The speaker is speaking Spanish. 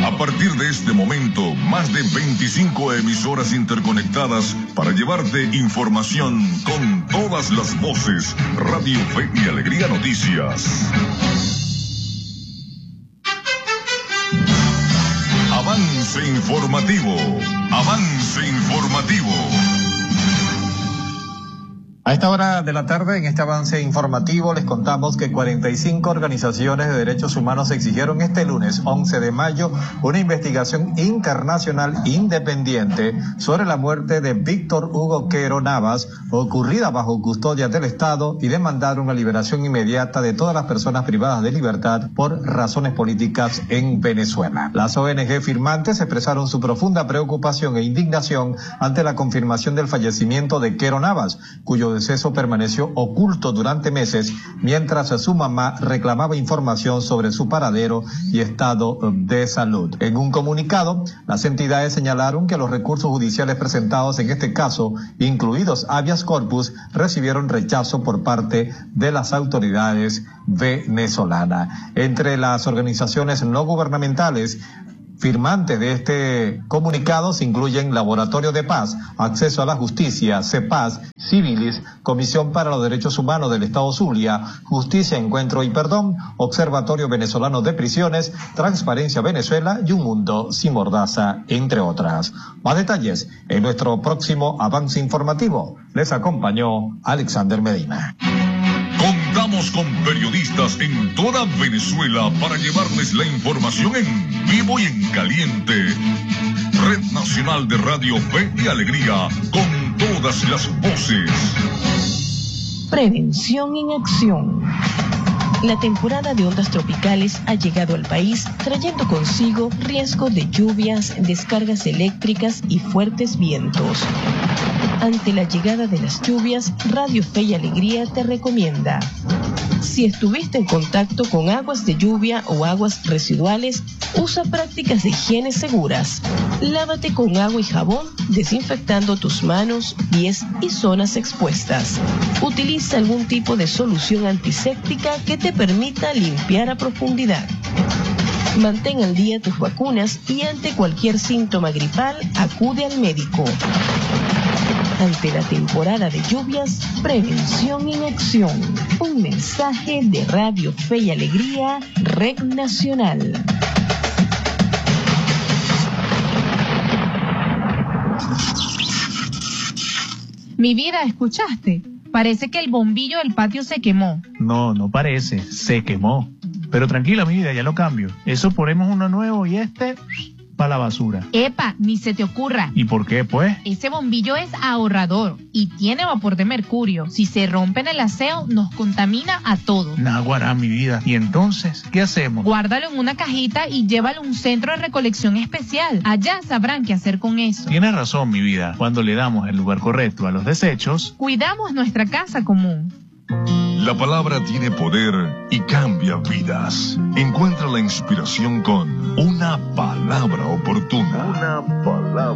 A partir de este momento, más de 25 emisoras interconectadas para llevarte información con todas las voces. Radio Fe y Alegría Noticias. Avance informativo. Avance informativo. A esta hora de la tarde, en este avance informativo, les contamos que 45 organizaciones de derechos humanos exigieron este lunes 11 de mayo una investigación internacional independiente sobre la muerte de Víctor Hugo Quero Navas, ocurrida bajo custodia del Estado, y demandaron la liberación inmediata de todas las personas privadas de libertad por razones políticas en Venezuela. Las ONG firmantes expresaron su profunda preocupación e indignación ante la confirmación del fallecimiento de Quero Navas, cuyo deceso permaneció oculto durante meses mientras su mamá reclamaba información sobre su paradero y estado de salud. En un comunicado, las entidades señalaron que los recursos judiciales presentados en este caso, incluidos habeas corpus, recibieron rechazo por parte de las autoridades venezolanas. Entre las organizaciones no gubernamentales firmantes de este comunicado se incluyen Laboratorio de Paz, Acceso a la Justicia, CEPAZ, Civilis, Comisión para los Derechos Humanos del Estado Zulia, Justicia, Encuentro y Perdón, Observatorio Venezolano de Prisiones, Transparencia Venezuela y Un Mundo Sin Mordaza, entre otras. Más detalles en nuestro próximo avance informativo. Les acompañó Alexander Medina. Contamos con periodistas en toda Venezuela para llevarles la información en vivo y en caliente. Red Nacional de Radio Fe y Alegría, con todas las voces. Prevención en acción. La temporada de ondas tropicales ha llegado al país trayendo consigo riesgo de lluvias, descargas eléctricas y fuertes vientos. Ante la llegada de las lluvias, Radio Fe y Alegría te recomienda: si estuviste en contacto con aguas de lluvia o aguas residuales, usa prácticas de higiene seguras. Lávate con agua y jabón, desinfectando tus manos, pies y zonas expuestas. Utiliza algún tipo de solución antiséptica que te permita limpiar a profundidad. Mantén al día tus vacunas y ante cualquier síntoma gripal, acude al médico. Ante la temporada de lluvias, prevención en acción. Un mensaje de Radio Fe y Alegría, Red Nacional. Mi vida, ¿escuchaste? Parece que el bombillo del patio se quemó. No, no parece, se quemó. Pero tranquila, mi vida, ya lo cambio. Eso ponemos uno nuevo y para la basura. Epa, ni se te ocurra. ¿Y por qué, pues? Ese bombillo es ahorrador y tiene vapor de mercurio. Si se rompe en el aseo, nos contamina a todos. Naguará, mi vida. ¿Y entonces qué hacemos? Guárdalo en una cajita y llévalo a un centro de recolección especial. Allá sabrán qué hacer con eso. Tienes razón, mi vida. Cuando le damos el lugar correcto a los desechos, cuidamos nuestra casa común. La palabra tiene poder y cambia vidas. Encuentra la inspiración con una palabra oportuna. Una palabra